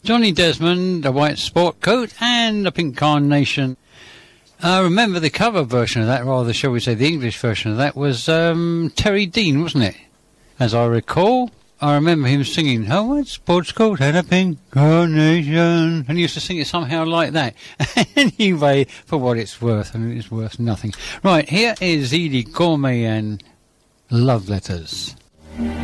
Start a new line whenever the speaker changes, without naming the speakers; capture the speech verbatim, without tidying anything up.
Johnny Desmond, a white sport coat and a pink carnation. I uh, remember the cover version of that, rather, shall we say, the English version of that was um, Terry Dean, wasn't it? As I recall, I remember him singing, "Oh, white sports coat and a pink carnation," and he used to sing it somehow like that. Anyway, for what it's worth, and it's worth nothing. Right, here is Edie Gourmet and Love Letters.